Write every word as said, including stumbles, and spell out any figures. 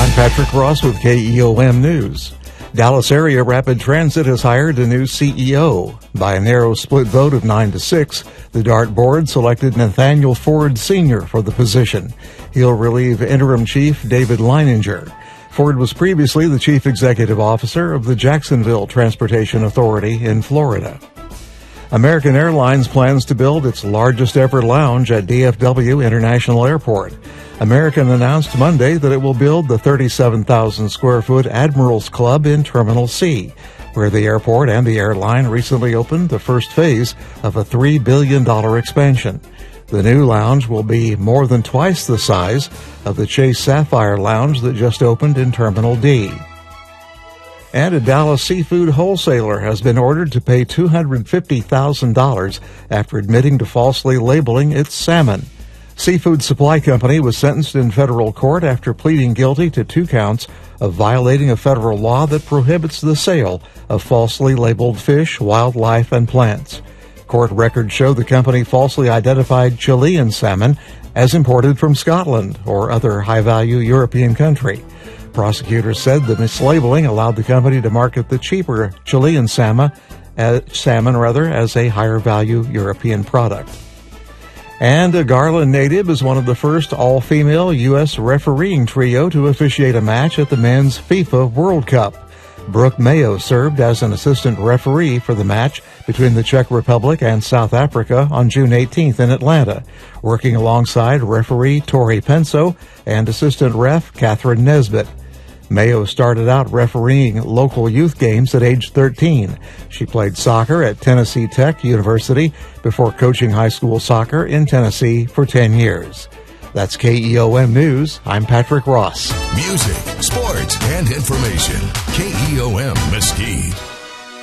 I'm Patrick Ross with K E O M News. Dallas Area Rapid Transit has hired a new C E O. By a narrow split vote of nine to six, the DART board selected Nathaniel Ford Senior for the position. He'll relieve interim chief David Leininger. Ford was previously the chief executive officer of the Jacksonville Transportation Authority in Florida. American Airlines plans to build its largest ever lounge at D F W International Airport. American announced Monday that it will build the thirty-seven thousand square foot Admirals Club in Terminal C, where the airport and the airline recently opened the first phase of a three billion dollars expansion. The new lounge will be more than twice the size of the Chase Sapphire Lounge that just opened in Terminal D. And a Dallas seafood wholesaler has been ordered to pay two hundred fifty thousand dollars after admitting to falsely labeling its salmon. Seafood Supply Company was sentenced in federal court after pleading guilty to two counts of violating a federal law that prohibits the sale of falsely labeled fish, wildlife, and plants. Court records show the company falsely identified Chilean salmon as imported from Scotland or other high-value European country. Prosecutors said the mislabeling allowed the company to market the cheaper Chilean salmon, uh, salmon rather, as a higher-value European product. And a Garland native is one of the first all-female U S refereeing trio to officiate a match at the Men's FIFA World Cup. Brooke Mayo served as an assistant referee for the match between the Czech Republic and South Africa on June eighteenth in Atlanta, working alongside referee Tori Penso and assistant ref Catherine Nesbitt. Mayo started out refereeing local youth games at age thirteen. She played soccer at Tennessee Tech University before coaching high school soccer in Tennessee for ten years. That's K E O M News. I'm Patrick Ross. Music, sports, and information. K E O M Mesquite.